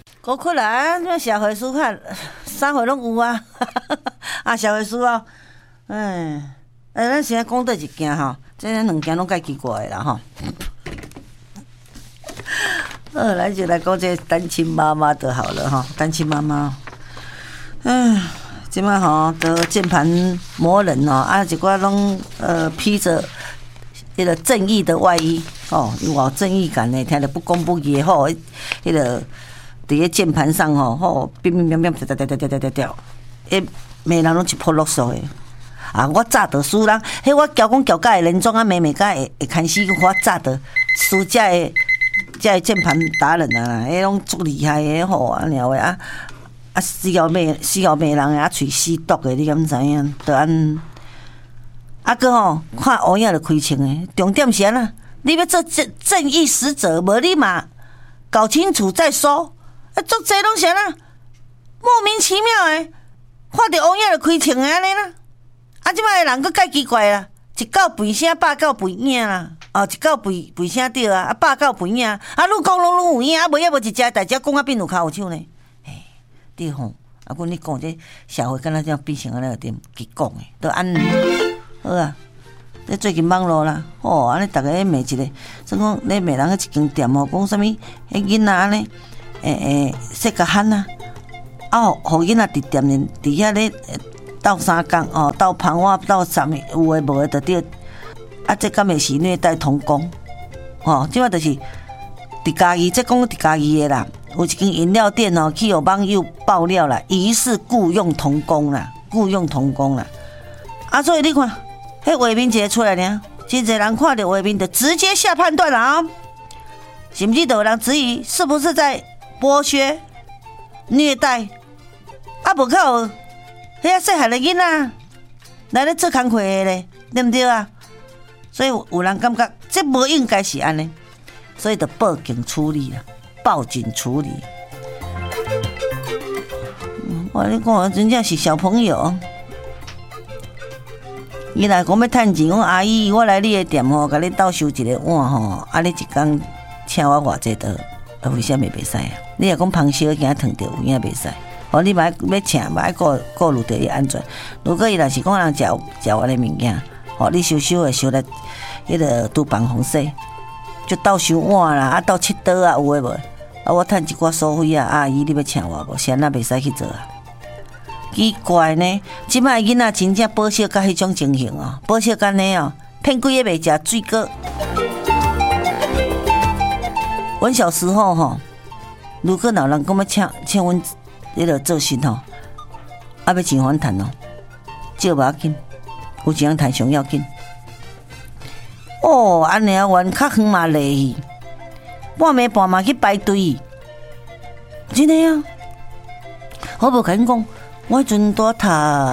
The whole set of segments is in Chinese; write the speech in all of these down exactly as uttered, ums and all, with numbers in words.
高考啦，这社会思考啥货拢有啊，啊社会思考，哎，哎，咱现在讲倒一件吼，这两件拢介奇怪的啦吼。好，咱就来讲这单亲妈妈就好了哈，单亲妈妈，嗯，即摆吼都键盘魔人哦，啊一寡拢呃披着迄个正义的外衣哦，有正义感的，听着不公不义吼，迄个。伫咧键盘上吼，吼，乒乒乓乓，掉掉掉掉掉掉掉，迄骂人拢一泼落数的。啊，我早着输人，迄我交讲交甲的连庄啊，妹妹甲会会开始，我早着输遮的遮的键盘达人啊，迄拢足厉害的吼，啊，然后啊啊死要骂死要骂人的，啊喙死毒的，你敢知影？着安啊个吼，看乌影就开枪的，重点是安那，你要做正正义使者，无你嘛搞清楚再说。啊，足济拢是安那莫名其妙诶，看到乌影就开枪诶安尼啦。啊，即摆诶人佫介奇怪啦，一狗吠声，百狗吠影啦。哦，一狗吠吠声对啊，啊百狗吠影，啊愈讲拢愈有影，啊无也无一只大只讲啊变有骹有手呢。嘿，对吼，啊，阮你讲这社会敢若这样变成安尼点去讲诶，都安尼好啊。这最近网络啦，哦，安尼逐个咧骂一个，算讲咧骂人迄一间店吼，讲啥物迄囡仔安尼。诶诶，说甲喊啊！啊，互囡仔伫店面伫遐咧斗相共哦，斗旁话斗啥物有诶无诶，就对。啊，这敢会是虐待童工？哦，即摆就是伫家己，这讲伫家己诶啦。有一间饮料店哦，去有网友爆料啦，疑似雇用童工啦，雇用童工啦。啊，所以你看，迄画面一个出来呢，真侪人看到画面就直接下判断啦啊！甚至都有人质疑是不是在剥削、虐待，啊，无靠，迄个细汉的囡仔来咧做工课的咧，对不对啊？所以有人感觉这无应该是安尼，所以就报警处理啦，报警处理。我跟你讲，真正是小朋友，伊来讲要趁钱，我阿姨，我来你的店吼，甲你倒收一个碗吼，啊，你一工请我偌济倒？啊，为啥物袂使啊？你若讲旁小惊烫着，有影袂使。哦，你莫要请，莫顾顾虑着伊安全。如果伊若是讲人食食完的物件，哦，你收收的收来，迄个厨房phòng洗，就倒收碗啦，啊，倒切刀啊，有诶无？啊，我趁一寡收费啊，阿姨你要请我无？先那袂使去做啊。奇怪呢，即摆囡仔真正保守甲迄种情形哦，保守干呢哦，骗几个袂食水果。阮小时候吼，如果老人讲要请请阮迄个做新吼，啊要钱还趁哦，少无要紧，有钱趁上要紧。哦，安尼啊，原较远嘛累去，半暝半嘛去排队，真的啊！我无甲恁讲，我迄阵拄读，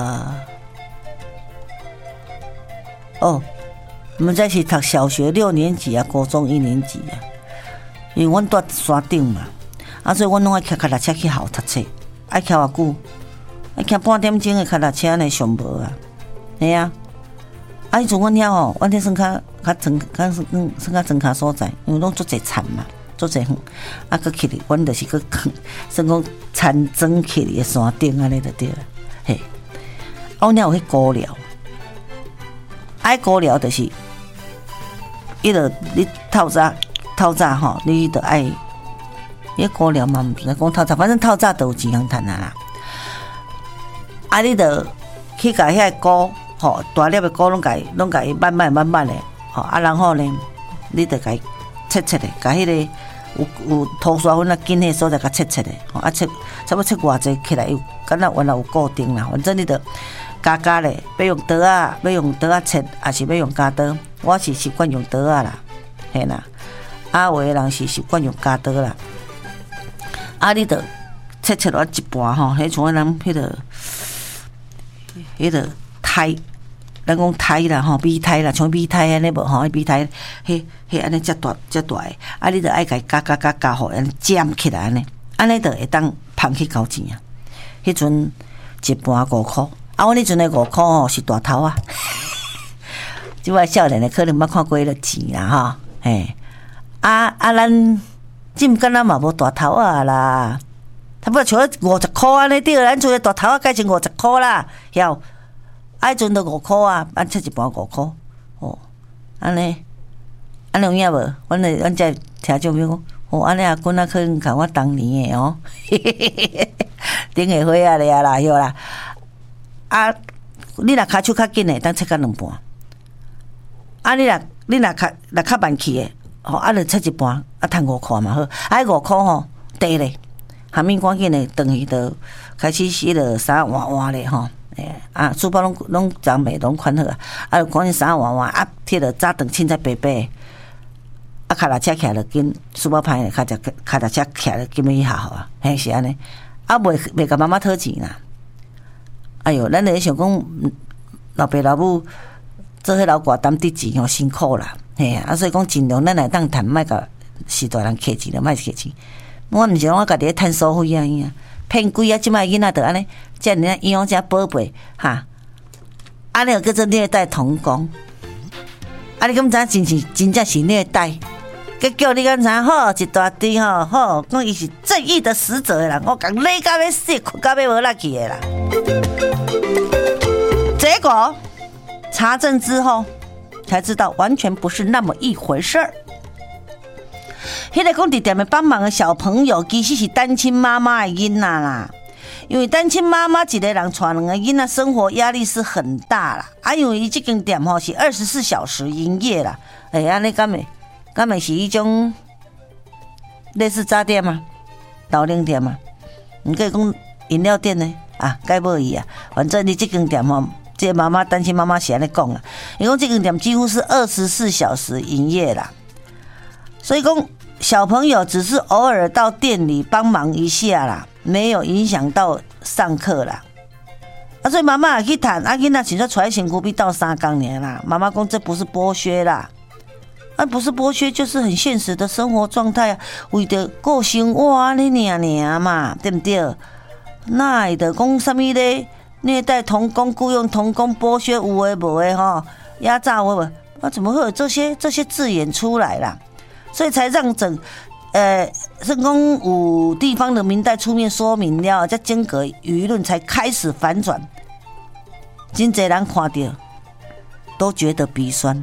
哦，毋知是读小学六年级啊，高中一年级啊。因为阮住山顶嘛，啊，所以阮拢爱骑脚踏车去校读册，爱骑偌久？爱骑半点钟的脚踏车呢，上无啊，系啊。啊，迄阵阮遐吼，阮迄算较较庄，较算算较庄卡所在，因为拢足侪田嘛，足侪远，啊，佮去哩，阮就是佮算讲田庄去哩的山顶安尼就对了，嘿。啊，阮遐有迄高寮，爱高寮就是，伊就你透早。透早吼，你着爱，迄高粱嘛，毋知讲透早，反正透早都有钱通趁啊啦。啊，你着去甲遐菇吼，大粒的菇拢甲伊，拢甲伊慢慢慢慢的，吼啊，然后呢，你着甲伊切切的，甲迄个有有涂刷粉啊，紧迄所在甲切切的，吼啊切，差不多切偌济起来有，敢若原来有固定啦，反正你着加加咧，要用刀啊，要用刀啊切，还是要用加刀？我是习惯用刀啊啦，嘿啦。啊，有的人是习惯用加刀啦，啊，你着切切落一半吼，迄像咱迄个、迄个胎，咱讲胎啦吼，米胎啦，像米胎安尼无吼，米胎，迄迄安尼遮大遮大诶，啊，你着爱甲伊加加加加好，安尼尖起来安尼，安尼着会当捧去交钱啊。迄阵一盘五箍，啊，我迄阵诶五箍吼是大头啊，即摆少年诶可能捌看过迄个钱啦吼，嘿。啊啊！咱即毋敢若嘛无大头啊啦， 差不多像五十箍安尼对，咱厝诶大头仔改成五十箍啦，晓？啊，迄阵都五箍啊，咱切一盘五箍，哦，安尼，安尼有影无？阮诶，阮遮听众朋友讲，哦，安尼阿滚啊，可能看我当年诶哦，顶下火啊咧啊啦，晓啦。啊，你若骹手较紧诶，当切到两半。啊，你若你若较若较慢去诶，吼，啊，就切一半，啊，趁五箍嘛好。啊，五箍吼，低咧，下面赶紧诶，转去就开始洗了衫换换咧吼。诶，啊，书包拢拢长袂拢款好啊，啊，赶紧衫换换，啊，摕着早顿凊彩白白。啊，脚踏车徛了紧，书包歹咧，脚踏脚踏车徛了紧要去学校啊，嘿是安尼。啊，袂袂甲妈妈讨钱啦。哎哟，咱咧想讲，老爸老母做迄老寡担得钱吼辛苦啦，嘿啊，所以讲尽量咱来当趁，莫甲是大人客钱了，莫客钱。我毋是讲我家己咧趁所费啊，伊啊，骗鬼啊！即摆囡仔着安尼，遮尔啊养遮宝贝哈，安尼又叫做虐待童工，啊！你敢知真是真正是虐待？结果你敢知好一大堆吼，好讲伊是正义的使者的人，我讲勒到要死，哭到要无力去的啦。结果查证之后才知道，完全不是那么一回事儿。迄个讲伫店面帮忙的小朋友，其实是单亲妈妈的囡仔啦。因为单亲妈妈一个人带两个囡仔，生活压力是很大啦。啊，因为伊这间店吼是二十四小时营业啦。哎、欸，安尼敢会敢会是一种类似早店嘛、老零店嘛？你可以讲饮料店呢？啊，该无伊啊。反正你这间店吼，这妈妈单亲妈妈是安尼讲啦。因为这间店几乎是二十四小时营业啦，所以讲小朋友只是偶尔到店里帮忙一下啦。没有影响到上课啦，啊，所以妈妈也去谈，啊，囡仔现在出来辛苦比到三工年啦。妈妈讲这不是剥削啦，啊，不是剥削，就是很现实的生活状态啊。为着过生活安尼尔尔嘛，对不对？那会得讲什么咧？虐待童工、雇佣童工、剥削有诶无诶吼，压榨有诶无？啊，怎么会有这些这些字眼出来啦？所以才让整。呃，圣公有地方的民代出面说明了，这整个舆论才开始反转。真侪人看到都觉得鼻酸，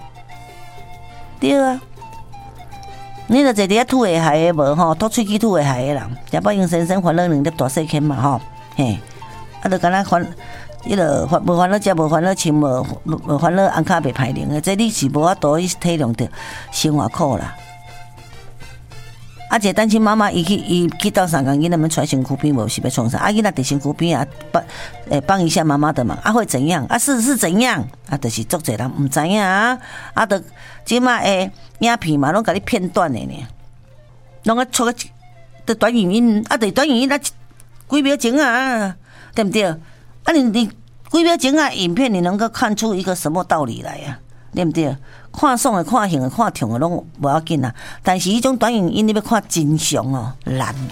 对啊，你就坐伫遐吐下海的无吼，吐喙齿吐下海的人，也把杨先生烦恼两粒大细坑嘛吼，嘿，啊，就敢若烦，迄个烦无烦恼食，无烦恼穿，无无烦恼红卡袂歹零的，这你是无法度去体谅着生活苦啦。啊，一个单亲妈妈，伊去伊去到三工，囡仔们出来身躯边无是要创啥？啊，囡仔伫身躯边啊，帮诶帮一下妈妈的忙，啊会怎样？啊是是怎样？啊，就是足侪人毋知影啊，啊，着即马诶影片嘛，拢甲你片段的呢，拢啊出个的短影音，啊，对短影音啊几秒钟啊，对不对？啊，你你几秒钟啊影片，你能够看出一个什么道理来呀、啊？对不对？看爽的、看型的、看痛的，拢无要紧啦。但是迄种短影音，你要看真相哦，难啊！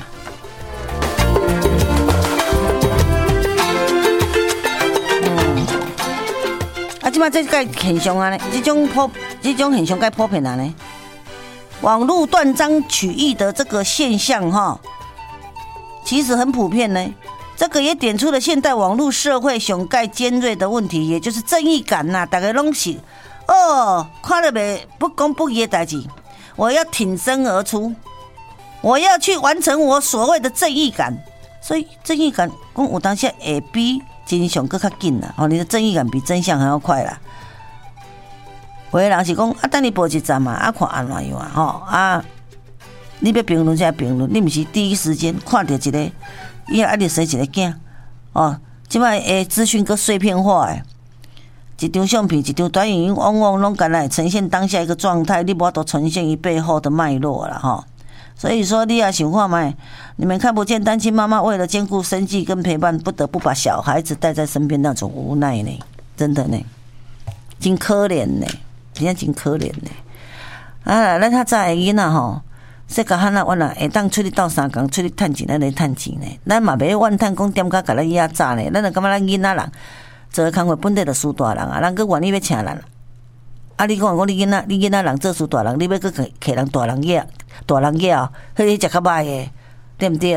嗯，啊，即摆这个现象啊呢，这种普这种现象该普遍啊呢，网络断章取义的这个现象哈，其实很普遍呢。这个也点出了现代网络社会上盖尖锐的问题，也就是正义感呐、啊，大家拢是。哦，看了没不公不义的代志，我要挺身而出，我要去完成我所谓的正义感。所以正义感，讲有当时会比真相更较紧啦。哦，你的正义感比真相还要快啦。有的人是讲啊，等你报一站嘛，啊看安怎样啊，吼啊，你要评论才评论，你不是第一时间看到一个，伊啊你生一个囝，哦，即摆诶资讯搁碎片化诶。一张相片，一张短影音，往往拢敢来呈现当下一个状态，你无法度呈现伊背后的脉络啦，哈。所以说，你也想看嘛，你们看不见单亲妈妈为了兼顾生计跟陪伴，不得不把小孩子带在身边那种无奈呢，真的呢，真可怜呢，真正真可怜呢。啊，咱较早的囡仔吼，说甲汉仔阮啊，会当出去斗三工，出去趁钱，咱来趁钱呢。咱嘛袂怨趁讲点甲甲咱压榨呢，咱就感觉咱囡仔人。做工课本地就输大人啊，人佫愿意要请人啊！你讲我你囡仔，你囡仔人做输大人，你要佫摕人大人业，大人业哦，迄个食较歹诶，对毋对？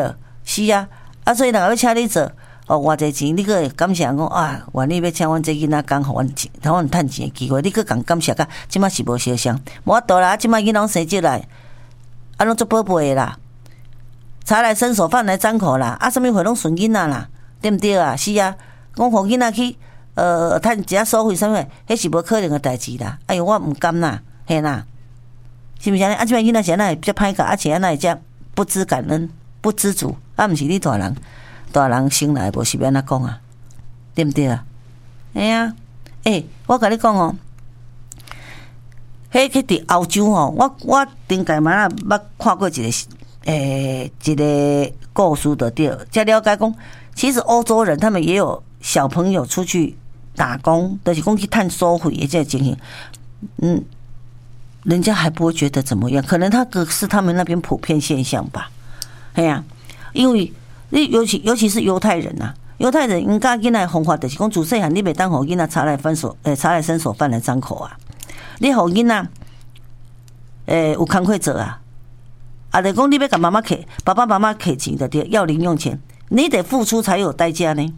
是啊，啊，所以人要请你做，哦，偌济钱，你个感谢人讲啊，愿意要请阮这囡仔讲，互阮钱，互阮趁钱的机会，你个讲感谢甲，即摆是无相像，无法度啦，即摆囡仔生出来，啊，拢做宝贝的啦，茶来伸手，饭来张口啦，啊，什么货拢顺囡仔啦，对毋对啊？是啊，讲互囡仔去，呃，趁一下收费什么，迄是无可能的代志啦。哎呦，我毋甘啦，嘿啦，是毋是安尼？啊，即摆囡仔是安那会遮歹教，而且安那会遮不知感恩、不知足，啊，毋是你大人。大人生来无是要安怎讲啊？对毋对啊？哎呀，诶，我甲你讲哦，迄去伫欧洲吼，我我顶界嘛捌看过一个诶、欸、一个故事就对，才了解讲，其实欧洲人他们也有小朋友出去打工，就是讲去趁收费的这个情形，嗯，人家还不会觉得怎么样，可能他个是他们那边普遍现象吧。哎呀，因为。你尤其尤其是犹太人呐、啊，犹太人因家囡仔方法就是讲，自细汉你袂当互囡仔茶来分手，诶，茶来伸手，饭来张口啊。你互囡仔，诶，有工课做啊，啊，就讲你要甲妈妈给爸爸妈妈给钱的，对，要零用钱，你得付出才有代价呢。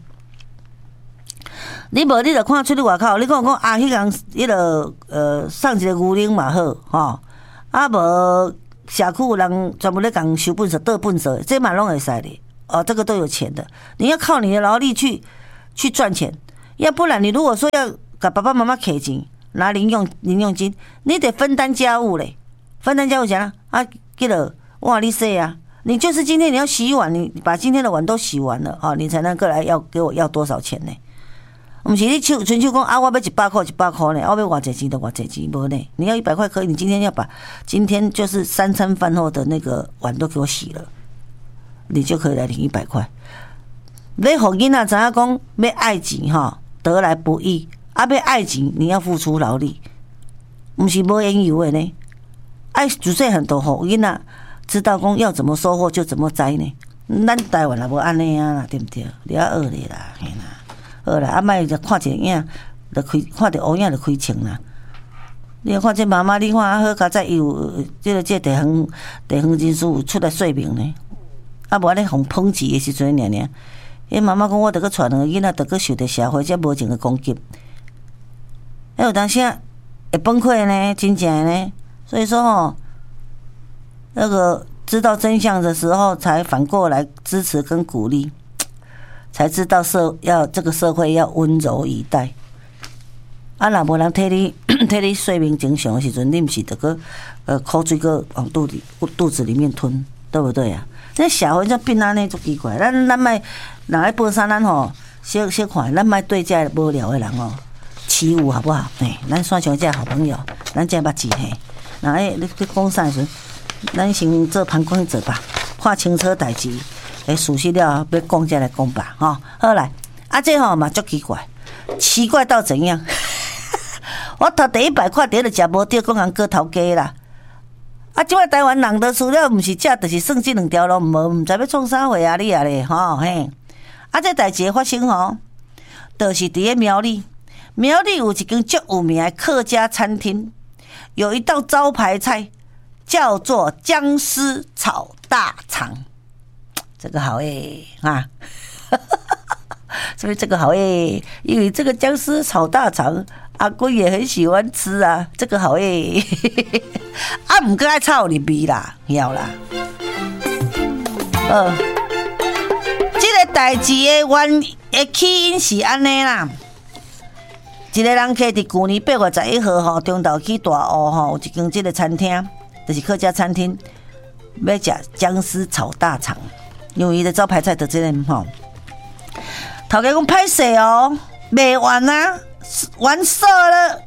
你无你就看出去外口，你讲讲啊，迄个迄个呃，送一个牛奶嘛好，吼，啊无社区有人专门咧讲收粪扫、倒粪扫，这嘛拢会使的。哦，这个都有钱的，你要靠你的劳力去去赚钱，要不然你如果说要给爸爸妈妈给钱拿零用零用金，你得分担家务嘞，分担家务钱啊，啊，记得哇，你说啊，你就是今天你要洗碗，你把今天的碗都洗完了啊，你才能过来要给我要多少钱呢？不是你手纯手讲啊，我要一百块一百块呢，我要偌济钱就偌济钱，无呢，你要一百块可以，你今天要把今天就是三餐饭后的那个碗都给我洗了。你就可以来领一百块。要互囡仔知影讲，要爱钱哈，得来不易。啊，要爱钱，你要付出劳力，不是无缘由的呢。爱自细汉都互囡仔知道讲要怎么收获就怎么栽呢。咱台湾也无安尼啊，对不对？你要学咧啦，嘿啦，好啦，啊，莫就看一个影，就开看到乌影就开枪啦。你看这妈妈，你看啊好，加在伊有这个这地方地方人士有出来说明呢。啊，无安尼互抨击的时阵，尔尔，伊妈妈讲，我得去带两个囡仔，得去受着社会这无情的攻击，还有当时会崩溃呢，真正呢。所以说吼，那个知道真相的时候，才反过来支持跟鼓励，才知道社要这个社会要温柔以待。啊，若无人替你替你说明真相的时阵，你毋是得个呃口水个往肚里肚子里面吞，对不对啊？这社会这变安尼足奇怪，咱咱莫人爱报啥，咱吼小小看，咱莫对这无聊的人哦欺负好不好？嘿，咱选上这好朋友，咱这捌字嘿。那哎，你你讲啥时？咱先做旁观者吧，看清楚代志，诶，熟悉了要讲再来讲吧，吼、哦。好来，啊这吼嘛足奇怪，奇怪到怎样？我头第一摆看到就食无着，讲人割头家啦。啊，即摆台湾人都除了毋是食，就是算即两条路，无毋知要创啥货啊你啊咧，吼嘿。啊，这代志发生吼，就是伫咧苗栗，苗栗有一间足有名的客家餐厅，有一道招牌菜叫做姜丝炒大肠，这个好诶啊！所以这个好诶，因为这个姜丝炒大肠。阿贵也很喜欢吃啊，这个好诶、欸，啊，唔过爱炒入味啦，晓啦。呃，这个代志的原的起因是安尼啦，一个人客伫去年八月十一号吼，中昼去大澳吼，有一间这个餐厅，就是客家餐厅，要食姜丝炒大肠，因为伊的招牌菜就这个吼。头家讲歹势哦，卖完啊。完色了，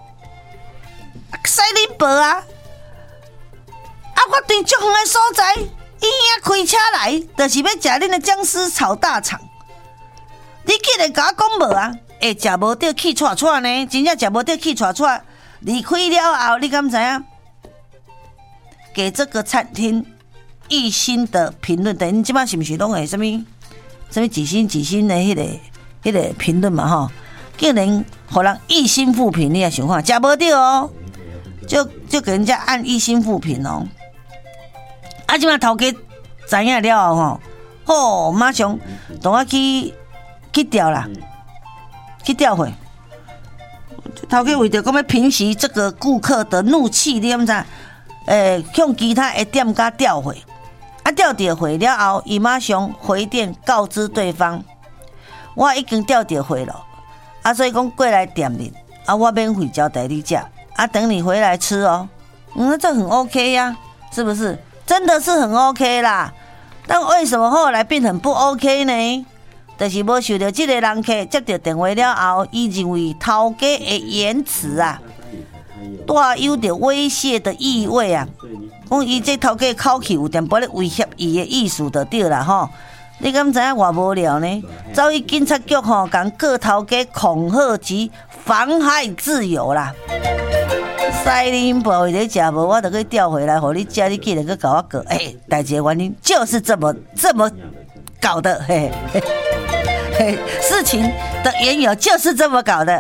使你报啊！啊，我对足远的所在，伊遐开车来，就是要食恁的姜丝炒大肠。你竟然甲我讲无啊？会食无着气喘喘呢？真正食无着气喘喘。离开了后，你敢知影？给这个餐厅一星的评论，等于即摆是毋是拢会什么什么几星几星的迄、那个迄、那个评论嘛？吼！竟然互人一星负评，你也想看，食无着哦，就就给人家按一星负评哦。啊，即摆头家知影了后吼， 吼，马上同我去去调啦，去调回。头家为着讲要平息这个顾客的怒气，你知影？诶，向其他的店家调回，啊调调回了后，伊马上回电告知对方，我已经调调回了，啊，所以讲过来店里，啊，我免费招待你吃，啊，等你回来吃哦。嗯，这很 OK 呀、啊，是不是？真的是很 OK 啦。但为什么后来变成不 OK 呢？就是无受到这个人客接到电话了后，伊认为头家的言辞啊，带有着威胁的意味啊。讲伊这头家口气有淡薄咧威胁伊的意思就对啦吼。你敢知影偌无聊呢？走去警察局吼，共告头家恐吓及妨害自由啦。西林婆伊咧食无，我就去调回来，互你食，你记得去甲我告。哎，代志的原因就是这么这么搞的，嘿嘿嘿，事情的缘由就是这么搞的。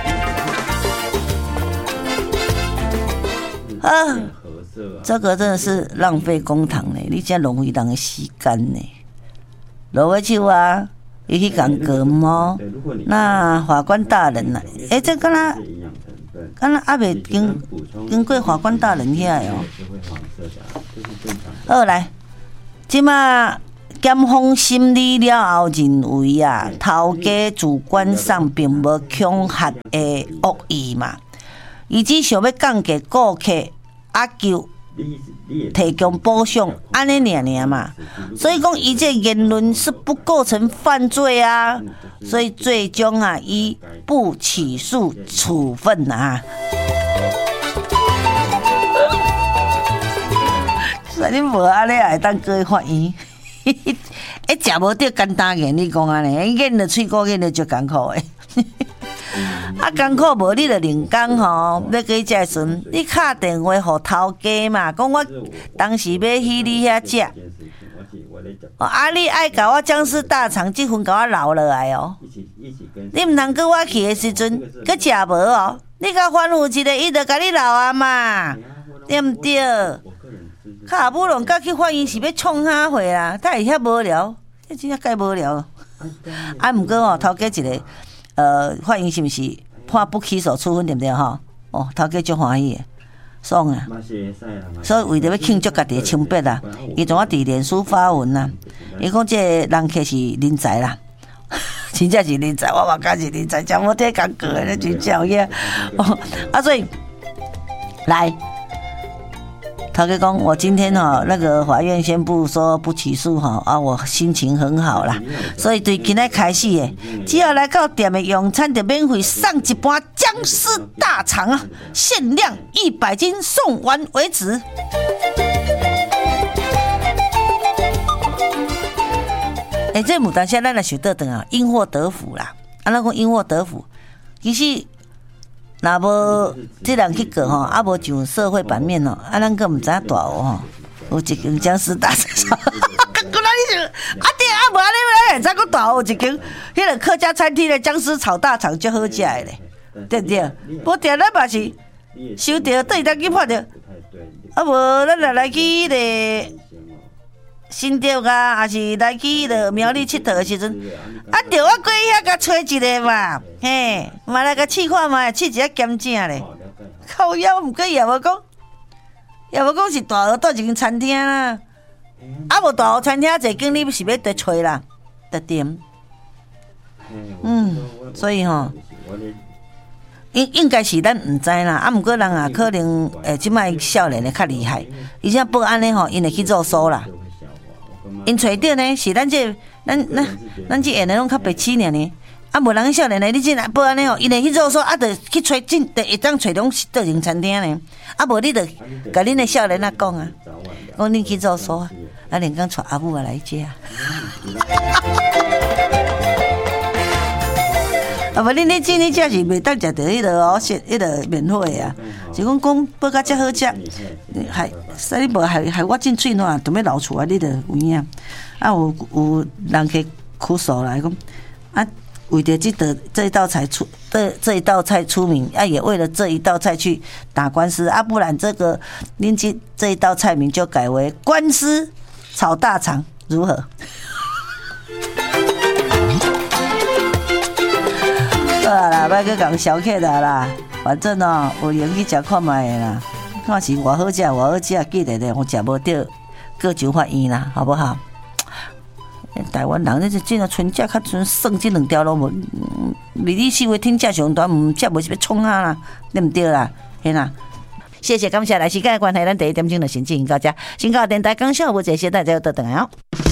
啊，这个真的是浪费公帑呢！你这浪费人的时间呢。落尾手啊，伊去讲告吗？那法官大人呐、啊，哎、欸，这敢若敢若还未经经过法官大人遐的哦。好来，即马。检方审理了后认为啊，头家主观上并无恐吓的恶意嘛，伊只想要降低顾客要求提供补偿，安尼尔尔嘛。所以讲，伊这言论是不构成犯罪啊，所以最终啊，以不起诉处分啊。所以你无安尼也会当过法院。哎，食无着简单个，你讲安尼，咽了喙骨咽了足艰苦诶。啊，艰苦无你着另讲吼，要去食的时阵，你敲电话互头家嘛，讲我当时要去你遐食。哦，啊，你爱甲我僵尸大肠即份甲我留落来哦。你毋通搁我去的时阵，搁食无哦。你甲反复一个，伊着甲你留啊嘛，对毋对？卡布隆甲去法院是要创啥货啦？他会遐无聊，这真正介无聊。啊，毋过吼，头家一个，呃，法院是毋是判不起诉处分对不对吼？哦，头家足欢喜的，爽啊！所以为着要庆祝家己的清白啦，伊总啊伫脸书发文啦，伊讲这人客是人才啦，真正是人才，我嘛讲是人才，讲无得讲过的，真正个。哦，啊，所以来。头家讲，我今天哈、哦、那个法院宣布说不起诉哈啊，我心情很好啦，所以对今仔开始诶，只要来到店的用餐就免费上一盘僵尸大肠啊，限量一百斤，送完为止。哎、欸，这牡丹虾咱来想倒转啊，因祸得福啦。啊，咱讲因祸得福，其实。若无这人去过吼，啊无上社会版面哦，啊咱个毋知影大学吼，有一间僵尸大肠，过来你就啊对啊，无安尼咱会知讲大学有一间迄个客家餐厅的僵尸炒大肠，足好食的咧，对不对？无定咱嘛是收着，倒去当去拍着，啊无咱来来去迄个新竹啊，还是来去迄个苗栗佚佗的时阵，啊，着我过去遐甲找一个嘛，嘿，嘛来甲试看嘛，试一下咸正咧。靠腰，毋过也无讲，也无讲是大学倒一间餐厅啦，啊无大学餐厅坐间你是要得找啦，得点。嗯，所以吼，应应该是咱毋知啦，啊，毋过人啊可能诶，即摆少年的较厉害，而且报案咧吼，因会去做搜啦。因找到呢，是咱这咱咱咱这下呢拢较白痴尔呢，啊无人少年呢，你这报安尼吼，因会去做说啊，着去找进，着会当找拢倒间餐厅呢，啊无你着甲恁的少年啊讲啊，讲恁去做说啊，啊连讲带阿母啊来食啊，啊无恁咧进咧食是袂当食着迄个哦，食迄个免费啊，是讲讲报甲遮好食，还使你无还还我进喙暖，都要流出来，你着有影。啊有有人去苦诉来讲，啊为着这道这一道菜出这这一道菜出名，啊也为了这一道菜去打官司，啊不然这个恁这这一道菜名就改为官司炒大肠，如何？ 好啦，别去讲小客啦啦，反正哦，有闲去食看卖的啦，看是偌好食偌好食，记得咧，我食无着，各上法院啦，好不好？台湾人，你是真啊，春节较剩算这两条路无，离你四围听价上短，唔接无是要冲啊啦，对唔对啦？嘿啦。谢谢，感谢来时间的关系，咱第一点钟就先进行到这。新高电台讲笑，无这些大家要倒转来哦。